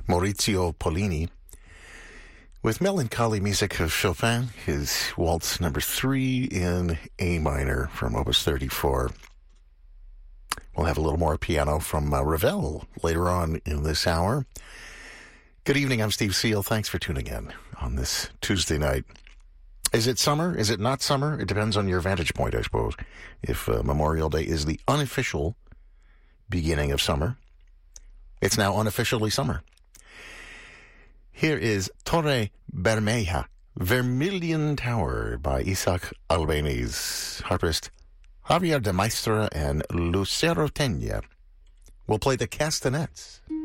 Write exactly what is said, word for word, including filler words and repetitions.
Maurizio Pollini, with melancholy music of Chopin, his Waltz number three in A minor from Opus thirty-four. We'll have a little more piano from uh, Ravel later on in this hour. Good evening, I'm Steve Seal. Thanks for tuning in on this Tuesday night. Is it summer? Is it not summer? It depends on your vantage point, I suppose. If uh, Memorial Day is the unofficial beginning of summer, it's now unofficially summer. Here is Torre Bermeja, Vermilion Tower by Isaac Albéniz. Harpist Javier de Maistre and Lucero Tena will play the castanets.